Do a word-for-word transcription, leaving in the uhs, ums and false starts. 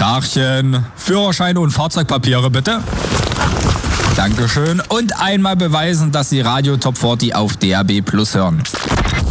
Tagchen. Führerschein und Fahrzeugpapiere bitte. Dankeschön. Und einmal beweisen, dass Sie Radio Top vierzig auf D A B Plus hören.